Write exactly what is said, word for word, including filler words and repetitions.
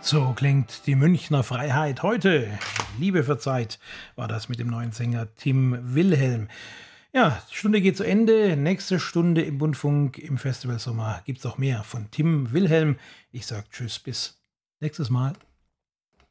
So klingt die Münchner Freiheit heute. Liebe verzeiht, war das mit dem neuen Sänger Tim Wilhelm. Ja, die Stunde geht zu Ende. Nächste Stunde im Bundfunk im Festivalsommer gibt es auch mehr von Tim Wilhelm. Ich sage Tschüss, bis nächstes Mal.